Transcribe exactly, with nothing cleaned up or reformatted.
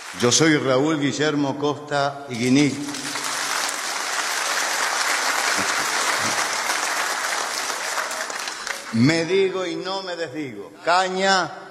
Yo soy Raúl Guillermo Costa Iguiní. Me digo y no me desdigo. Caña.